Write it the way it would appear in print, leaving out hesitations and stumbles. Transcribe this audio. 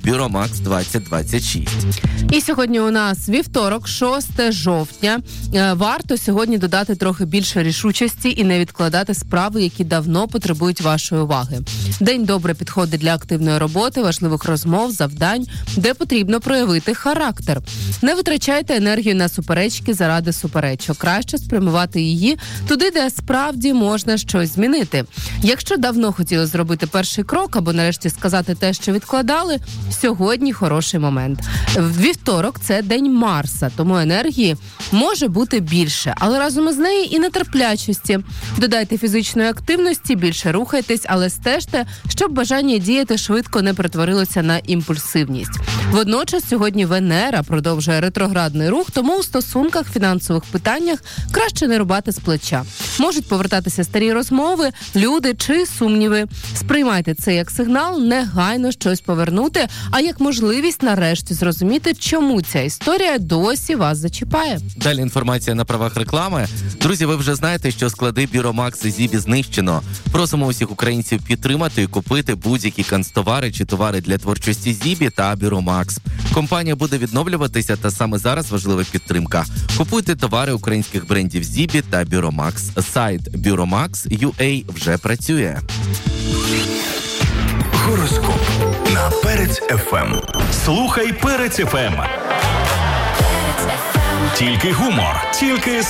Бюро Макс 2026. І сьогодні у нас вівторок, 6 жовтня. Варто сьогодні додати трохи більше рішучості і не відкладати справи, які давно потребують вашої уваги. День добре підходить для активної роботи, важливих розмов, завдань, де потрібно проявити характер. Не витрачайте енергію на суперечки заради суперечок. Краще спрямувати її туди, де справді можна щось змінити. Якщо давно хотіли зробити перший крок або нарешті сказати те, що відкладали, сьогодні хороший момент. Вівторок – це день Марса, тому енергії може бути більше, але разом із нею і нетерплячості. Додайте фізичної активності, більше рухайтесь, але стежте, щоб бажання діяти швидко не перетворилося на імпульсивність. Водночас сьогодні Венера продовжує ретроградний рух, тому у стосунках, фінансових питаннях краще не рубати з плеча. Можуть повертатися старі розмови, люди чи сумніви. Сприймайте це як сигнал негайно щось повернути, а як можливість нарешті зрозуміти, чому ця історія досі вас зачіпає. Далі інформація на правах реклами. Друзі, ви вже знаєте, що склади Бюро Макс і Зібі знищено. Просимо усіх українців підтримати і купити будь-які канцтовари чи товари для творчості Зібі та Бюро Макс. Компанія буде відновлюватися, та саме зараз важлива підтримка. Купуйте товари українських брендів Зібі та Бюро Макс. Сайт BureauMax.ua вже працює. Гороскоп на Перець ФМ. Слухай Перець ФМ. Тільки гумор, тільки